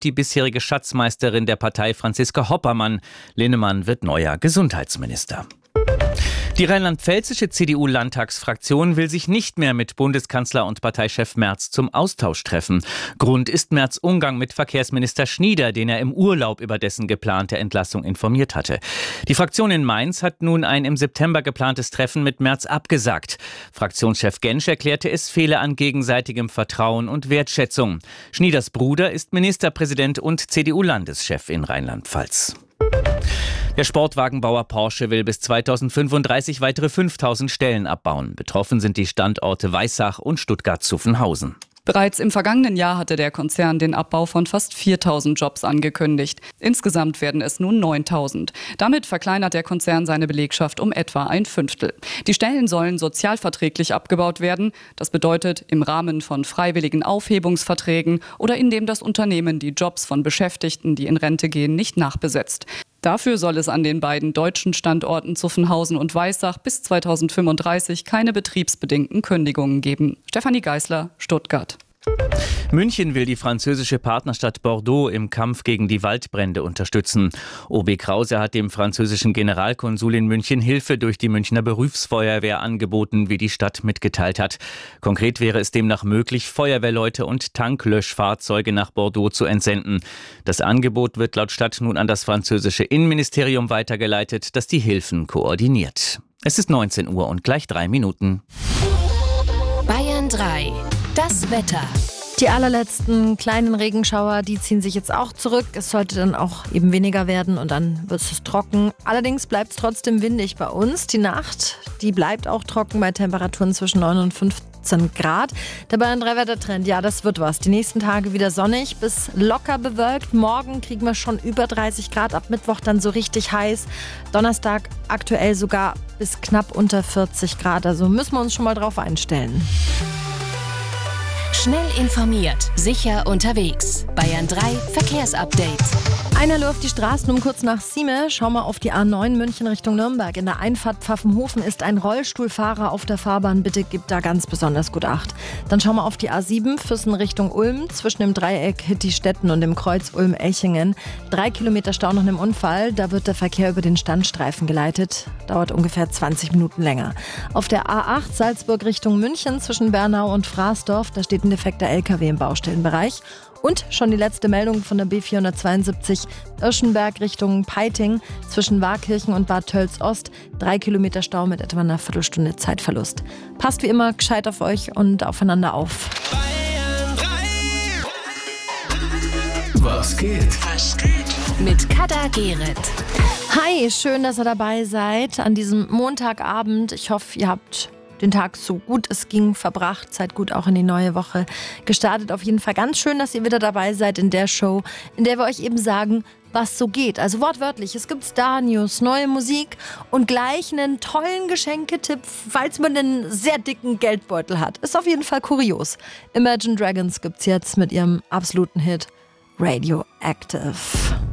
die bisherige Schatzmeisterin der Partei Franziska Hoppermann. Linnemann wird neuer Gesundheitsminister. Die rheinland-pfälzische CDU-Landtagsfraktion will sich nicht mehr mit Bundeskanzler und Parteichef Merz zum Austausch treffen. Grund ist Merz' Umgang mit Verkehrsminister Schnieder, den er im Urlaub über dessen geplante Entlassung informiert hatte. Die Fraktion in Mainz hat nun ein im September geplantes Treffen mit Merz abgesagt. Fraktionschef Gensch erklärte, es fehle an gegenseitigem Vertrauen und Wertschätzung. Schnieders Bruder ist Ministerpräsident und CDU-Landeschef in Rheinland-Pfalz. Der Sportwagenbauer Porsche will bis 2035 weitere 5000 Stellen abbauen. Betroffen sind die Standorte Weissach und Stuttgart-Zuffenhausen. Bereits im vergangenen Jahr hatte der Konzern den Abbau von fast 4.000 Jobs angekündigt. Insgesamt werden es nun 9.000. Damit verkleinert der Konzern seine Belegschaft um etwa ein Fünftel. Die Stellen sollen sozialverträglich abgebaut werden. Das bedeutet im Rahmen von freiwilligen Aufhebungsverträgen oder indem das Unternehmen die Jobs von Beschäftigten, die in Rente gehen, nicht nachbesetzt. Dafür soll es an den beiden deutschen Standorten Zuffenhausen und Weissach bis 2035 keine betriebsbedingten Kündigungen geben. Stefanie Geisler, Stuttgart. München will die französische Partnerstadt Bordeaux im Kampf gegen die Waldbrände unterstützen. OB Krause hat dem französischen Generalkonsul in München Hilfe durch die Münchner Berufsfeuerwehr angeboten, wie die Stadt mitgeteilt hat. Konkret wäre es demnach möglich, Feuerwehrleute und Tanklöschfahrzeuge nach Bordeaux zu entsenden. Das Angebot wird laut Stadt nun an das französische Innenministerium weitergeleitet, das die Hilfen koordiniert. Es ist 19 Uhr und gleich 3 Minuten. Bayern 3. Das Wetter. Die allerletzten kleinen Regenschauer, die ziehen sich jetzt auch zurück. Es sollte dann auch eben weniger werden und dann wird es trocken. Allerdings bleibt es trotzdem windig bei uns. Die Nacht, die bleibt auch trocken bei Temperaturen zwischen 9 und 15 Grad. Der Bayern 3 Wettertrend, ja, das wird was. Die nächsten Tage wieder sonnig bis locker bewölkt. Morgen kriegen wir schon über 30 Grad, ab Mittwoch dann so richtig heiß. Donnerstag aktuell sogar bis knapp unter 40 Grad. Also müssen wir uns schon mal drauf einstellen. Schnell informiert, sicher unterwegs. Bayern 3 Verkehrsupdate. Einer läuft die Straßen um kurz nach 7. Schau mal auf die A9 München Richtung Nürnberg. In der Einfahrt Pfaffenhofen ist ein Rollstuhlfahrer auf der Fahrbahn. Bitte gib da ganz besonders gut Acht. Dann schau mal auf die A7 Füssen Richtung Ulm. Zwischen dem Dreieck Hitti-Stetten und dem Kreuz Ulm-Echingen. 3 Kilometer Stau nach einem Unfall. Da wird der Verkehr über den Standstreifen geleitet. Dauert ungefähr 20 Minuten länger. Auf der A8 Salzburg Richtung München zwischen Bernau und Fraßdorf. Da steht ein defekter LKW im Baustellenbereich. Und schon die letzte Meldung von der B472 Irschenberg Richtung Peiting zwischen Warkirchen und Bad Tölz-Ost. 3 Kilometer Stau mit etwa einer Viertelstunde Zeitverlust. Passt wie immer gescheit auf euch und aufeinander auf. Was geht? Mit Kada Gereth. Hi, schön, dass ihr dabei seid an diesem Montagabend. Ich hoffe, ihr habt den Tag so gut es ging verbracht, seid gut auch in die neue Woche gestartet. Auf jeden Fall ganz schön, dass ihr wieder dabei seid in der Show, in der wir euch eben sagen, was so geht. Also wortwörtlich, es gibt Star-News, neue Musik und gleich einen tollen Geschenketipp, falls man einen sehr dicken Geldbeutel hat. Ist auf jeden Fall kurios. Imagine Dragons gibt's jetzt mit ihrem absoluten Hit Radioactive.